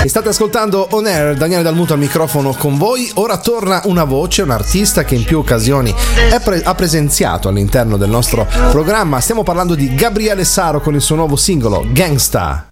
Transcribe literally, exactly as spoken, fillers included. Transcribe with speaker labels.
Speaker 1: State ascoltando On Air, Daniele Dalmuto al microfono con voi. Ora torna una voce, un artista che in più occasioni è pre- ha presenziato all'interno del nostro programma. Stiamo parlando di Gabriele Saro con il suo nuovo singolo Gangsta.